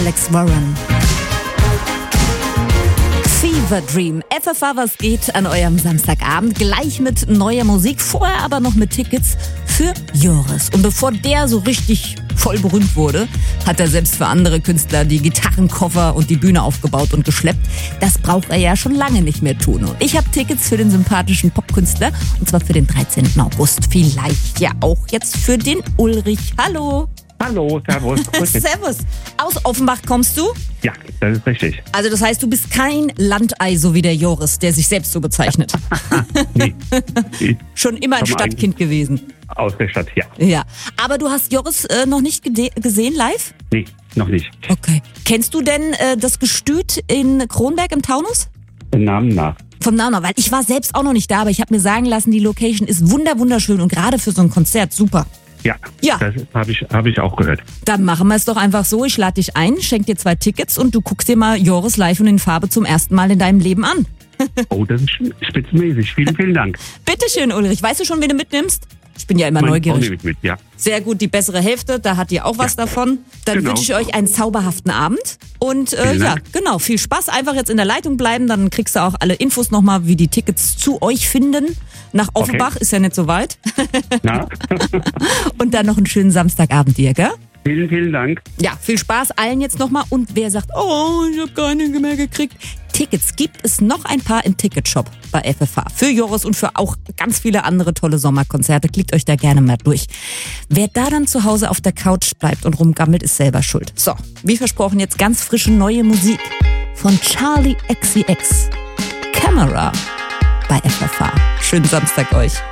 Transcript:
Alex Warren. Fever Dream. FFH, was geht an eurem Samstagabend? Gleich mit neuer Musik, vorher aber noch mit Tickets für Joris. Und bevor der so richtig voll berühmt wurde, hat er selbst für andere Künstler die Gitarrenkoffer und die Bühne aufgebaut und geschleppt. Das braucht er ja schon lange nicht mehr tun. Und ich habe Tickets für den sympathischen Popkünstler, und zwar für den 13. August. Vielleicht ja auch jetzt für den Ulrich. Hallo. Hallo, servus. Servus. Aus Offenbach kommst du? Ja, das ist richtig. Also das heißt, du bist kein Landei, so wie der Joris, der sich selbst so bezeichnet. Nee. Schon immer ein Stadtkind gewesen. Aus der Stadt, ja. Ja. Aber du hast Joris noch nicht gesehen live? Nee, noch nicht. Okay. Kennst du denn das Gestüt in Kronberg im Taunus? Den Namen nach. Vom Namen nach, weil ich war selbst auch noch nicht da, aber ich habe mir sagen lassen, die Location ist wunderschön und gerade für so ein Konzert super. Ja, ja. Das hab ich auch gehört. Dann machen wir es doch einfach so, ich lade dich ein, schenke dir 2 Tickets und du guckst dir mal Joris live und in Farbe zum ersten Mal in deinem Leben an. Oh, das ist spitzenmäßig. Vielen Dank. Bitteschön, Ulrich. Weißt du schon, wen du mitnimmst? Ich bin ja immer neugierig. Frau nehme ich mit, ja. Sehr gut, die bessere Hälfte, da hat ihr auch was davon. Dann genau. wünsche ich euch einen zauberhaften Abend. Und ja, genau, viel Spaß. Einfach jetzt in der Leitung bleiben, dann kriegst du auch alle Infos nochmal, wie die Tickets zu euch finden. Nach Offenbach, ist ja nicht so weit. Na? Und dann noch einen schönen Samstagabend dir, gell? Vielen Dank. Ja, viel Spaß allen jetzt nochmal. Und wer sagt, oh, ich habe keine mehr gekriegt. Tickets gibt es noch ein paar im Ticketshop bei FFH. Für Joris und für auch ganz viele andere tolle Sommerkonzerte. Klickt euch da gerne mal durch. Wer da dann zu Hause auf der Couch bleibt und rumgammelt, ist selber schuld. So, wie versprochen, jetzt ganz frische neue Musik von Charli XCX. Camera bei FFH. Schönen Samstag euch.